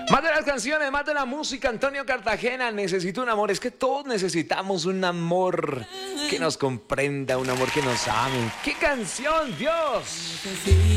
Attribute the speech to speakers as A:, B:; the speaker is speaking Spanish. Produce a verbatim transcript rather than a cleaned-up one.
A: Más de las canciones, más de la música, Antonio Cartagena, necesito un amor. Es que todos necesitamos un amor que nos comprenda, un amor que nos ame. ¡Qué canción, Dios!